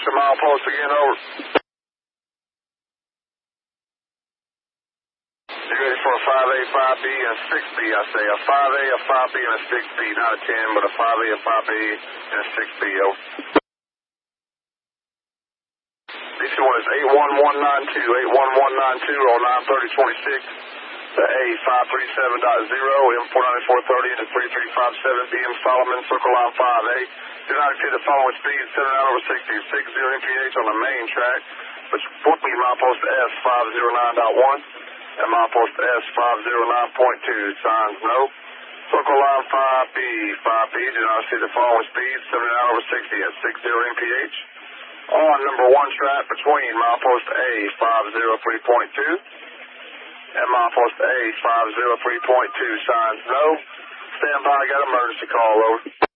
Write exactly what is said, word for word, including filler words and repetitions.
to milepost again, over. You ready for a five A, five B, and a six B, I say. A five A, a five B, and a six B. Not a ten, but a five A, a five B, and a six B, over. D C one is eight one one nine two, eight one one nine two on nine thirty twenty-six. The A five three seven dot zero, M four ninety-four thirty into three three five seven B M Solomon, circle line five A. Do not exceed the following speed, seven out over sixty, six zero M P H on the main track, which would be milepost S five oh nine point one and milepost S five oh nine point two. Signs no. Circle line five B, five B, do not exceed the following speed, seven out over sixty at six zero M P H. On number one track between milepost A five oh three point two and milepost A five oh three point two. Signs no. Stand by, got emergency call, over.